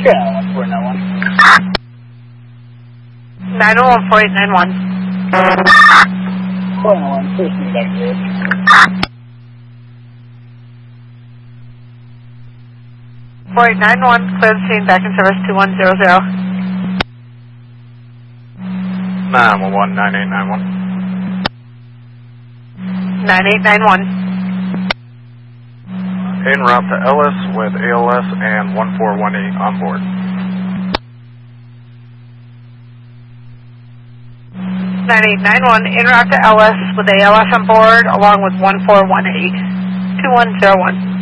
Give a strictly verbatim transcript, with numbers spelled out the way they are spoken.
Yeah, one four nine one. nine oh one, four eight nine one. four nine one, please be back here. four eight nine one, clear the scene, back in service two one zero zero. nine one one, nine eight nine one. nine eight nine one. En route to Ellis with A L S and one four one eight on board. nine eight nine one, en route to Ellis with A L S on board, along with one four one eight. two one zero one.